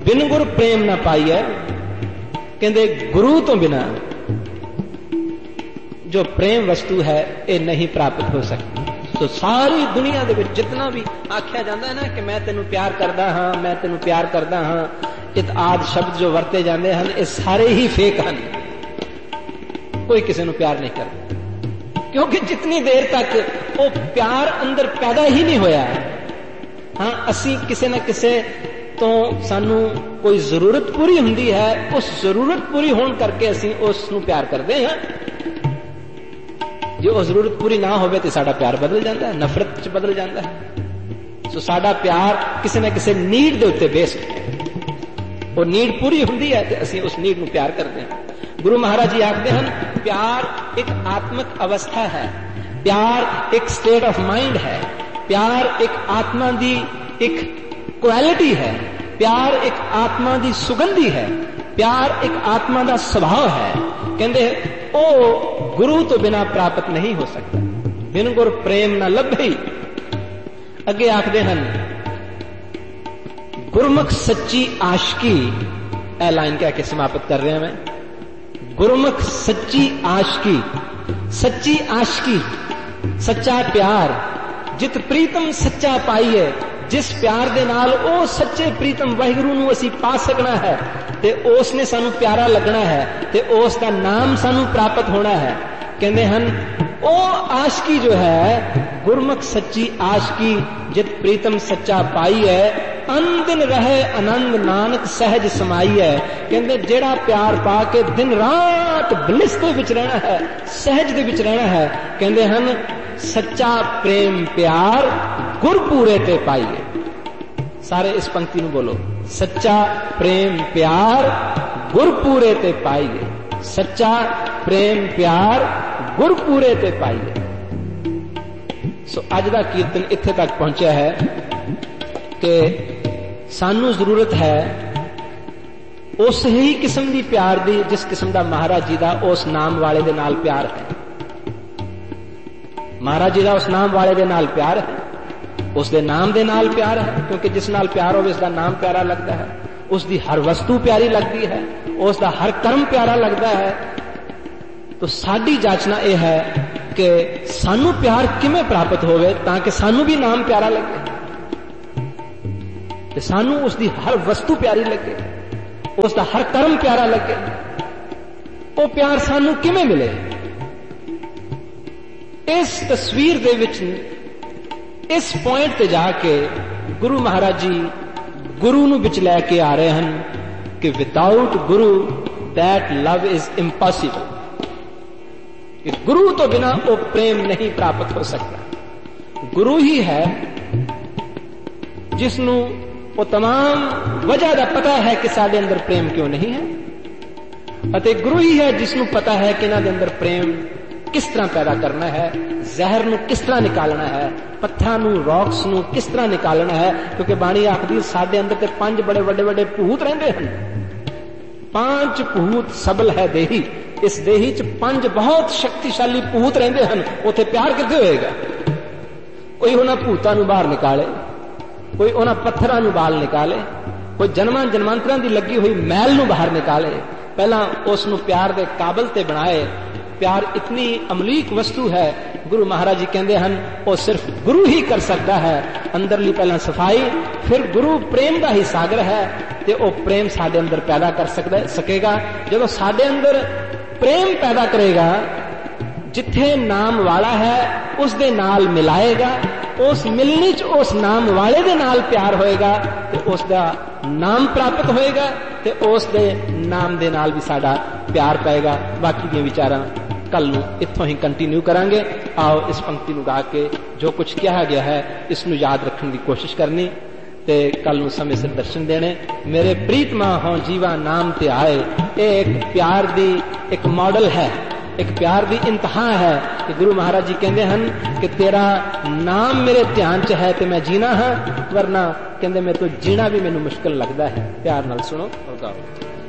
बिन गुर प्रेम ना पाइए, कहते गुरु तो बिना जो प्रेम वस्तु है ये नहीं प्राप्त हो सकती। तो सारी दुनिया दे विच जितना भी आख्या जाता है ना कि मैं तेनू प्यार करदा हाँ, मैं तेनू प्यार करदा हाँ, इत आदि शब्द जो वरते जाते हैं ये सारे ही फेक हैं। कोई किसी को प्यार नहीं करता, क्योंकि जितनी देर तक वो प्यार अंदर पैदा ही नहीं होया। हाँ, असी किसी न किसी तो सानू कोई जरूरत पूरी हुंदी है, उस जरूरत पूरी होने करके असी उसनू प्यार करते हैं। जो वो जरूरत पूरी ना होवे तो साडा प्यार बदल जाता है, नफरत च बदल जाता है। सो साडा प्यार किसी न किसी नीड दे उत्ते बेस्ड है। वो नीड पूरी हुंदी है तो असी उस नीड नू प्यार करते हैं। गुरु महाराज जी आखते हैं प्यार एक आत्मक अवस्था है, प्यार एक स्टेट ऑफ माइंड है, प्यार एक आत्मा दी एक क्वालिटी है, प्यार एक आत्मा दी सुगंधी है, प्यार एक आत्मा दा स्वभाव है। कहते ओ गुरु तो बिना प्राप्त नहीं हो सकता, बिन गुर प्रेम न लभई। अगे आखते हैं गुरमुख सच्ची आशिकी, ए लाइन कह के समाप्त कर रहे हैं मैं। गुरमुख सच्ची आशिकी, सच्ची आशिकी, सच्चा प्यार, जित प्रीतम सच्चा पाइए, जिस प्यार दे नाल ओ सच्चे प्रीतम वाहिगुरू नू असी पा सकना है ते उसने सानू प्यारा लगना है ते उस दा नाम सानू प्राप्त होना है। कहते हैं ओ आशिकी जो है गुरमुख सच्ची आशिकी, जित प्रीतम सच्चा पाई है, अनदिन रहे आनंद नानक सहज समाई है। कहते जेड़ा प्यार पा के दिन रात ब्लिस दे विच रहना है, सहज दे विच रहना है। कहते हैं सच्चा प्रेम प्यार गुरपूरे ते पाइए। सारे इस पंक्ति में बोलो, सच्चा प्रेम प्यार गुरपूरे ते पाइए, सच्चा प्रेम प्यार गुरपूरे ते पाइए। सो अज दा कीर्तन इत्थे तक पहुंचा है कि सानू जरूरत है उस ही किस्म दी प्यार दी जिस किस्म दा महाराज जी दा उस नाम वाले दे नाल प्यार है। महाराज जी दा उस नाम वाले दे नाल प्यार है, उस दे नाम दे नाल प्यार है, क्योंकि जिस नाल प्यार होवे उसका नाम प्यारा लगता है, उसकी हर वस्तु प्यारी लगती है, उसका हर कर्म प्यारा लगता है। तो साडी जाचना यह है कि सानू प्यार किमें प्राप्त होवे ताकि सानू भी नाम प्यारा लगे, ते सानू उसकी हर वस्तु प्यारी लगे, उसका हर कर्म प्यारा लगे। वो प्यार सानू किमें मिले? इस तस्वीर दे विच इस पॉइंट ते जाके गुरु महाराज जी गुरु नू विच लैके आ रहे हैं कि without Guru that love is impossible. गुरु तो बिना वो प्रेम नहीं प्राप्त हो सकता। गुरु ही है जिसनू वो तमाम वजह दा पता है कि साडे अंदर प्रेम क्यों नहीं है, अते गुरु ही है जिसनू पता है कि इन्हां दे अंदर प्रेम किस तरह पैदा करना है, जहर नू किस तरह निकालना है, पत्थरां नू रॉक्स नू किस तरह निकालना है। क्योंकि बाणी आखदी साडे अंदर ते 5 बड़े वड्डे वड्डे भूत रहिंदे हन। 5 भूत सबल है देही, इस देही च 5 बहुत शक्तिशाली भूत रहिंदे हन। उत्थे प्यार कित्थे होएगा? कोई उन्हां भूतां नू बाहर निकाले, कोई उन्हां पत्थरां नू बाल निकाले, कोई जन्मां जन्मांतरां दी लगी हुई मैल नू बाहर निकाले, पहला उसनू प्यार दे काबिल ते बनाए। प्यार इतनी अमलीक वस्तु है, गुरु महाराज जी कहते हैं वो सिर्फ गुरु ही कर सकता है। अंदरली पहला सफाई, फिर गुरु प्रेम का ही सागर है, ते वो प्रेम साडे अंदर पैदा कर सकेगा। जब साडे अंदर प्रेम पैदा करेगा, जिथे नाम वाला है उस दे नाल मिलाएगा, उस मिलनी च उस नाम वाले दे नाल प्यार होएगा, ते उसका नाम प्राप्त होएगा, ते उस दे नाम दे नाल भी साडा प्यार पाएगा। बाकी दी विचारां कल नू इत्थों ही कंटिन्यू करांगे। आओ इस पंक्ति नू गा के जो कुछ कहा गया है इसनू याद रखने की कोशिश करनी, ते कल नू समय सिर दर्शन देने। मेरे प्रीतमा हों जीवा नाम ते आए, एक प्यार दी एक मॉडल है, एक प्यार दी इंतहा है कि गुरु महाराज जी कहते हैं कि तेरा नाम मेरे ध्यान च है ते मैं जीना हाँ, वरना कहते मैं तो जीना भी मैनू मुश्किल लगता है। प्यार नाल सुनो और गाओ।